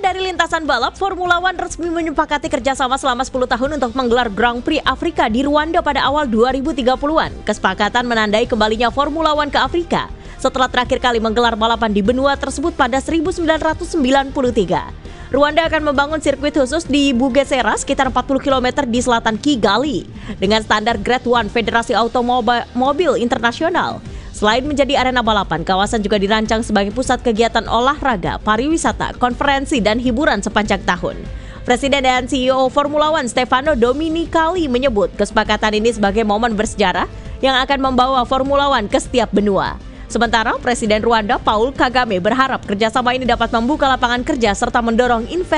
dari lintasan balap, Formula One resmi menyepakati kerjasama selama 10 tahun untuk menggelar Grand Prix Afrika di Rwanda pada awal 2030-an. Kesepakatan menandai kembalinya Formula One ke Afrika setelah terakhir kali menggelar balapan di benua tersebut pada 1993. Rwanda akan membangun sirkuit khusus di Bugesera sekitar 40 km di selatan Kigali dengan standar Grade 1 Federasi Automobil Internasional. Selain menjadi arena balapan, kawasan juga dirancang sebagai pusat kegiatan olahraga, pariwisata, konferensi, dan hiburan sepanjang tahun. Presiden dan CEO Formula One Stefano Domenicali menyebut kesepakatan ini sebagai momen bersejarah yang akan membawa Formula One ke setiap benua. Sementara Presiden Rwanda Paul Kagame berharap kerjasama ini dapat membuka lapangan kerja serta mendorong investasi